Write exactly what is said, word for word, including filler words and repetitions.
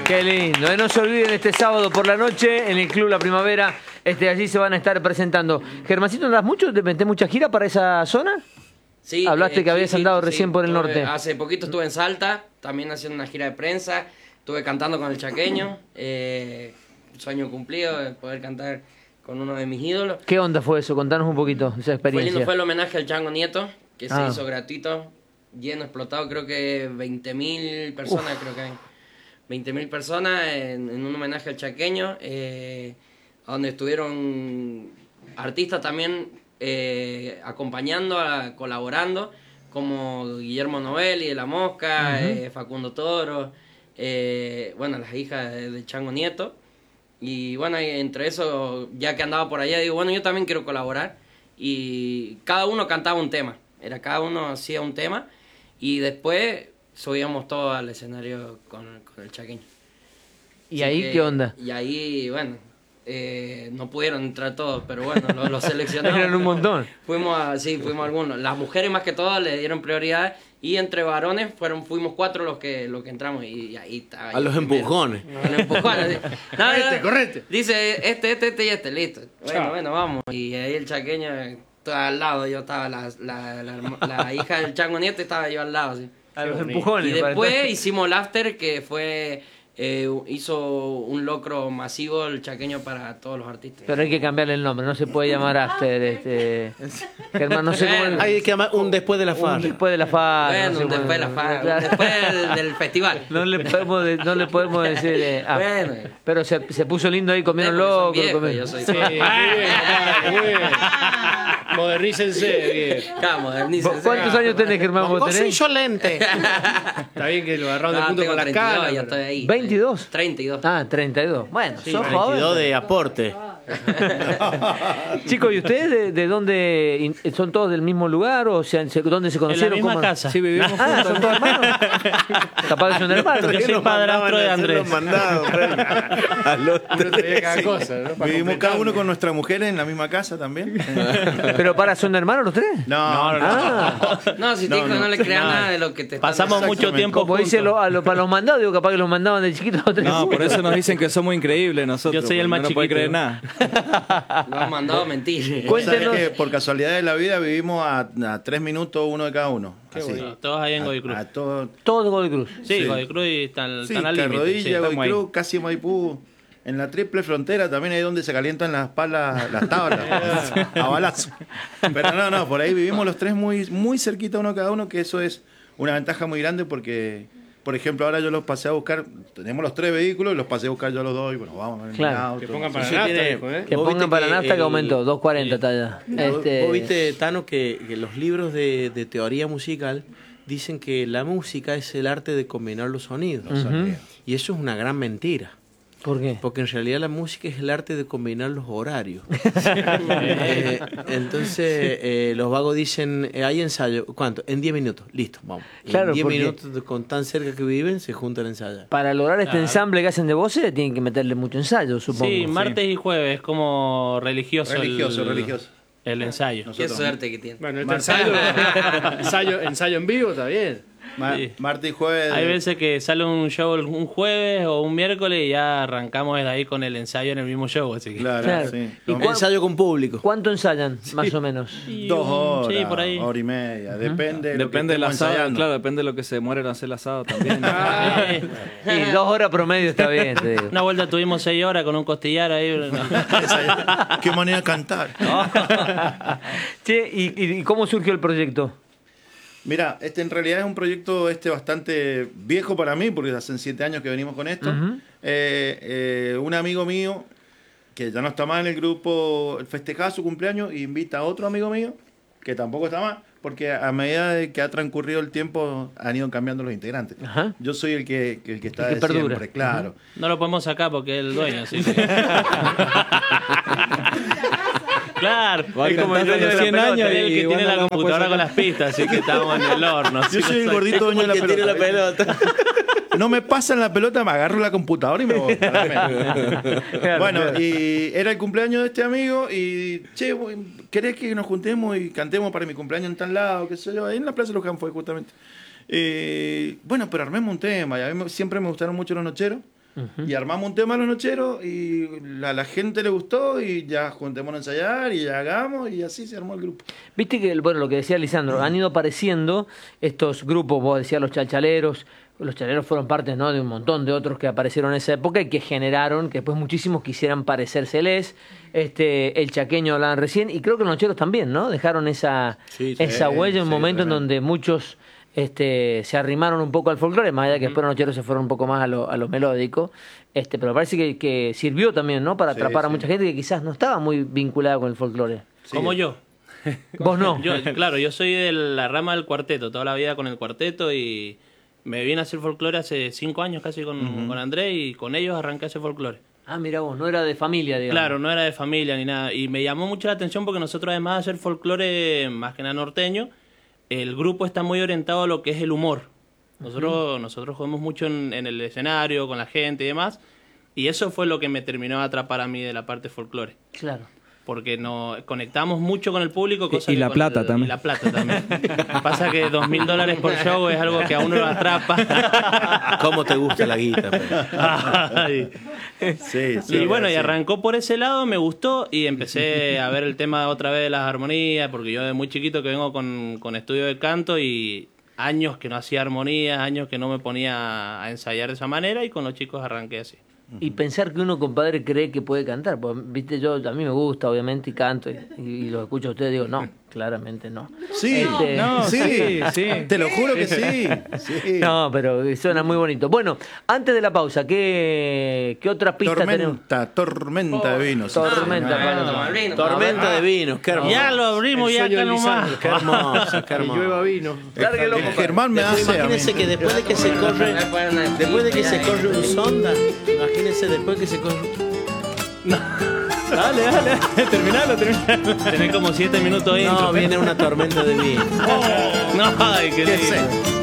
Qué lindo. Eh, no se olviden este sábado por la noche en el Club La Primavera. Este, allí se van a estar presentando. Germancito, ¿andas mucho? ¿Te metés mucha gira para esa zona? Sí. Hablaste eh, que habías sí, andado sí, recién sí. por el Estuve- norte. Hace poquito estuve en Salta, también haciendo una gira de prensa. Estuve cantando con el Chaqueño. Eh, sueño cumplido de poder cantar con uno de mis ídolos. ¿Qué onda fue eso? Contanos un poquito esa Fue experiencia. lindo, fue el homenaje al Chango Nieto, que Ah. se hizo gratuito, lleno, explotado, creo que veinte mil personas, creo que hay. veinte mil personas en, en un homenaje al Chaqueño, eh, donde estuvieron artistas también eh, acompañando, a- colaborando, como Guillermo Novelli de La Mosca, Ujú. eh, Facundo Toro, eh, bueno, las hijas de, de Chango Nieto. Y bueno, y entre eso, ya que andaba por allá, digo, bueno, yo también quiero colaborar. Y cada uno cantaba un tema, era cada uno hacía un tema. Y después subíamos todos al escenario con, con el Chaqueño. ¿Y Así ahí que- qué onda? Y ahí, bueno, eh, no pudieron entrar todos, pero bueno, los, los seleccionamos. Eran un montón. Fuimos a, sí, fuimos algunos. Las mujeres más que todas le dieron prioridad y entre varones fueron, fuimos cuatro los que, los que entramos y, y ahí estaba. A yo los primero. empujones. A los empujones. sí. No, no, Correte, no. correte. Dice este, este, este y este, listo. Bueno, Chao. bueno, vamos. Y ahí el Chaqueño estaba al lado, yo estaba, la, la, la, herma- la hija del Chango Nieto estaba yo al lado, sí. A los bonito. empujones. Y después para- hicimos el after que fue, eh, hizo un locro masivo el Chaqueño para todos los artistas. Pero hay que cambiarle el nombre, no se puede llamar After. Este... Germán, no sé cómo... Hay que llamar un después de la Un farra. después de la farra. Bueno, no sé después de la cómo- fa- Claro. después del, del festival. No le podemos, de- no le podemos decir. eh, ah. Bueno. Pero se, se puso lindo ahí, comieron Ustedes loco. porque son viejos, comieron- yo soy- Sí, muy bien, compadre, muy bien. Modernícense, bien. Claro, modernícense. ¿Cuántos años tenés, Germán? ¿Vos Vos tenés? insolente. Está bien que lo agarraron de No, punto tengo con la treinta y dos, cara. ya pero- estoy ahí. ¿veintidós? treinta y dos. Ah, treinta y dos. Bueno, sos veintidós joven. de aporte. Chicos, ¿y ustedes de, de dónde? in- ¿Son todos del mismo lugar o se, han- se- dónde se En la conocieron? misma ¿Cómo? casa. Sí, vivimos Ah, ¿son todos hermanos? Capaz que son hermanos. Yo soy padrastro de Andrés. A los Uno traía cada cosa, ¿no? Para Vivimos completar. cada uno con nuestra mujer en la misma casa también. Pero para, ¿son hermanos los tres? No, no, no. Ah, No, si te No, dijo, no, no. le creas nada de lo que te están Pasamos mucho Exactamente. tiempo como juntos. dice lo- a lo- para los mandados, digo, capaz que los mandaban de chiquitos los tres. No, por eso nos dicen que somos increíbles nosotros. Yo soy el porque más no nos puede chiquito. creer nada. Lo han mandado a mentir. Cuéntenos. ¿Sabes qué? Por casualidad de la vida vivimos a, a tres minutos uno de cada uno. Así. bonito. Todos ahí en Godoy Cruz. A, a todo, Todos de Godoy Cruz. Sí, Sí. Godoy Cruz y están, sí, están al límite. Carrodilla, Sí, Godoy estamos ahí. Cruz, casi Maipú. En la triple frontera también es donde se calientan las palas, las tablas, a balazo. Pero no, no, por ahí vivimos los tres muy, muy cerquita uno cada uno, que eso es una ventaja muy grande porque, por ejemplo, ahora yo los pasé a buscar, tenemos los tres vehículos y los pasé a buscar yo a los dos y bueno, vamos en el Claro. auto. Que pongan para Eso nada, tiene- dijo, ¿eh? Que Vos pongan viste para que nafta que el- aumentó, dos cuarenta está ya. ¿Vos- Este, Vos viste, Tano, que, que los libros de, de teoría musical dicen que la música es el arte de combinar los sonidos. Ujú. Y eso es una gran mentira. ¿Por qué? Porque en realidad la música es el arte de combinar los horarios. Eh, entonces, eh, los vagos dicen, eh, hay ensayo. ¿Cuánto? En diez minutos. Listo, vamos. Y Claro, en diez porque- minutos, de- con tan cerca que viven, se juntan a ensayar. Para lograr este ensamble que hacen de voces, tienen que meterle mucho ensayo, supongo. Sí, martes y jueves, como religioso. Religioso, el, religioso. El ensayo. Qué Nosotros- suerte que tiene. Bueno, este Mar- ensayo, ensayo, ensayo en vivo está bien. Ma- Sí. Martes y jueves. Hay veces que sale un show un jueves o un miércoles y ya arrancamos desde ahí con el ensayo en el mismo show. Así que. Claro, Claro. sí. ¿Y Los- cuál- Ensayo con público. ¿Cuánto ensayan, más o menos? Y Dos un- horas, Sí, por ahí. hora y media. Depende de lo que Depende del estemos asado, ensayando. claro, depende de lo que se muere en hacer el asado también. Y dos horas promedio está bien, te digo. Una vuelta tuvimos seis horas con un costillar ahí. Qué manera de cantar. Che, ¿y, y- y cómo surgió el proyecto? Mira, este en realidad es un proyecto este bastante viejo para mí, porque hace siete años que venimos con esto. Ujú. Eh, eh, un amigo mío, que ya no está más en el grupo, festejaba su cumpleaños y invita a otro amigo mío, que tampoco está más, porque a medida de que ha transcurrido el tiempo han ido cambiando los integrantes. Ajá. Yo soy el que, el que está El que de perdura. siempre, claro. No lo podemos sacar porque es el dueño, así que. Claro, Va es como el cantando dueño de los la cien pelota, años el y que tiene bueno, la no puede computadora sacar. con las pistas, así que estamos en el horno. Yo soy el gordito dueño de la El que tiene la pelota. pelota. No me pasan la pelota, me agarro la computadora y me voy. Claro, Bueno, claro. y era el cumpleaños de este amigo y, che, voy- ¿querés que nos juntemos y cantemos para mi cumpleaños en tal lado? ¿Qué sé yo? Ahí en la Plaza de los Campos fue justamente. Eh, bueno, pero armemos un tema. Y a mí me- siempre me gustaron mucho los nocheros. Y armamos un tema a los nocheros y a la gente le gustó y ya juntémonos a ensayar y ya hagamos y así se armó el grupo. Viste que, bueno, lo que decía Lisandro, han ido apareciendo estos grupos, vos decías los chalchaleros, los chaleros fueron parte, ¿no?, de un montón de otros que aparecieron en esa época y que generaron que después muchísimos quisieran parecérseles. Este, el chaqueño hablaban recién y creo que los nocheros también, ¿no? Dejaron esa, Sí, sí, esa huella en un sí, momento en tremendo. donde muchos este, se arrimaron un poco al folclore, más allá que después los nocheros se fueron un poco más a lo, a lo melódico. Este, pero parece que, que sirvió también, ¿no?, para Sí, atrapar a sí. mucha gente que quizás no estaba muy vinculada con el folclore. Como yo. Vos no. Yo, claro, yo soy de la rama del cuarteto, toda la vida con el cuarteto y me vine a hacer folclore hace cinco años casi con, con Andrés y con ellos arranqué a hacer folclore. Ah, mira vos, no era de familia, digamos. Claro, no era de familia ni nada. Y me llamó mucho la atención porque nosotros, además de hacer folclore más que nada norteño, el grupo está muy orientado a lo que es el humor. Nosotros, uh-huh. nosotros jugamos mucho en, en el escenario, con la gente y demás. Y eso fue lo que me terminó de atrapar a mí de la parte folclore. Claro. Porque nos conectamos mucho con el público. Cosa Y que la con plata el- también. Y la plata también. Pasa que dos mil dólares por show es algo que a uno lo atrapa. ¿Cómo te gusta la guita? Pero? Ay. Sí, sí, Y bueno, y sí. arrancó por ese lado, me gustó y empecé a ver el tema otra vez de las armonías, porque yo de muy chiquito que vengo con, con estudio de canto y años que no hacía armonías, años que no me ponía a ensayar de esa manera y con los chicos arranqué así. Y pensar que uno, compadre, cree que puede cantar. Pues, viste, yo a mí me gusta, obviamente, y canto, y, y lo escucho a ustedes y digo, no, claramente no. Sí, Este, No, sí, sí, sí. te lo juro que sí. sí. No, pero suena muy bonito. Bueno, antes de la pausa, ¿qué, qué otra pista tenemos? Tormenta, tormenta de vino. sí. Tormenta, Ah, para- tomar vino. Tormenta de vinos, qué hermoso. Ya lo abrimos, El ya sueño acá de nomás. Qué hermoso, qué Que hermoso. llueva vino. Lárguelo, El compadre. Germán me Después, hace a mí. imagínense que después de que se corre, después de que se corre un sonda, imagínense después que se corre. Dale, dale, terminalo, terminalo. Tenés como siete minutos ahí. No, viene una tormenta de vino. No, ay, qué ¿Qué lindo. sé?